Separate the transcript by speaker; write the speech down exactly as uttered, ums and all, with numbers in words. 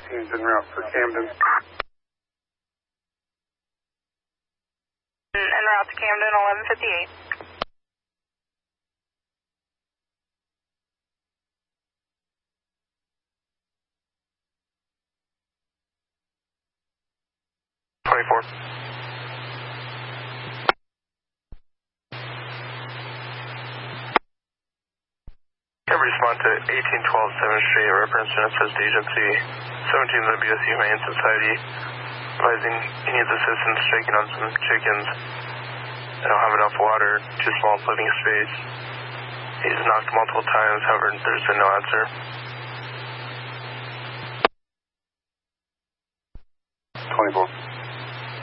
Speaker 1: sixteen's en route for Camden.
Speaker 2: En route to Camden, eleven fifty-eight.
Speaker 3: twenty-four. Can respond to eighteen twelve seventh Street, reference Genesis Agency, seventeen of the B S U Humane Society, advising he needs assistance shaking on some chickens. They don't have enough water, too small living space. He's knocked multiple times, however, there's been no answer.